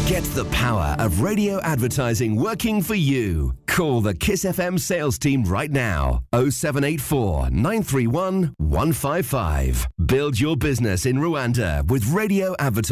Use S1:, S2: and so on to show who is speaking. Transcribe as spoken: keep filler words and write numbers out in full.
S1: Get the power of radio advertising working for you. Call the Kiss F M sales team right now. oh seven eight four, nine three one, one five five. Build your business in Rwanda with radio advertising.